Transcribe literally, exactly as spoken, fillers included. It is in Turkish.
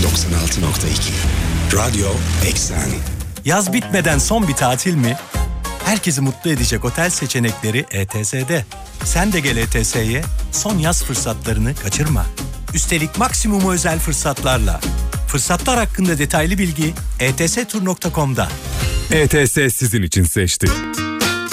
doksan altı nokta iki Radyo Eksen. Yaz bitmeden son bir tatil mi? Herkesi mutlu edecek otel seçenekleri E T S'de. Sen de gel E T S'ye, son yaz fırsatlarını kaçırma. Üstelik maksimum özel fırsatlarla. Fırsatlar hakkında detaylı bilgi e t s tur nokta com'da. E T S sizin için seçti.